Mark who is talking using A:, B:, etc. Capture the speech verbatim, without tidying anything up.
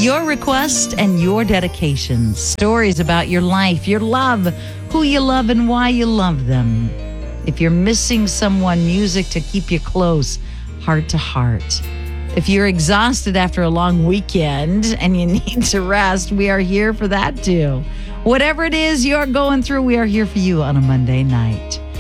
A: your requests and your dedications. Stories about your life, your love, who you love and why you love them. If you're missing someone, music to keep you close, heart to heart. If you're exhausted after a long weekend and you need to rest, we are here for that too. Whatever it is you're going through, we are here for you on a Monday night.